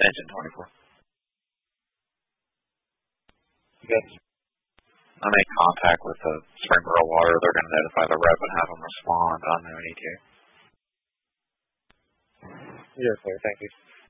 Engine 24. Good. I make contact with the Springboro Water. They're going to notify the rep and have them respond on the need to. Yes, sir. Thank you.